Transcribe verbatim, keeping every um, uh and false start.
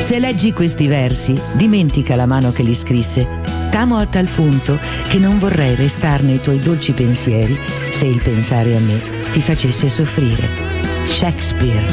Se leggi questi versi, dimentica la mano che li scrisse. T'amo a tal punto che non vorrei restar nei tuoi dolci pensieri se il pensare a me ti facesse soffrire. Shakespeare.